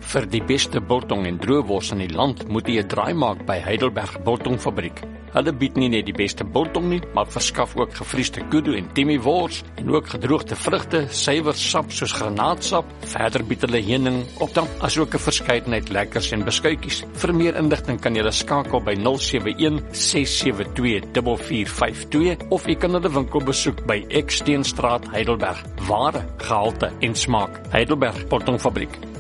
Vir die beste biltong en droëwors in die land moet jy 'n draai maak by Heidelberg Biltongfabriek. Hulle bied nie net die beste biltong nie, maar verskaf ook gevriesde kudu en timmiewors en ook gedroogde vrugte, suiwer sap soos granaatsap. Verder bied hulle heuning, opdamp, asook 'n verskeidenheid lekkers en beskuitjies. Vir meer inligting kan jy skakel by 071 672 4452 of jy kan hulle winkel besoek by Eksteenstraat Heidelberg. Ware, gehalte en smaak. Heidelberg Biltongfabriek.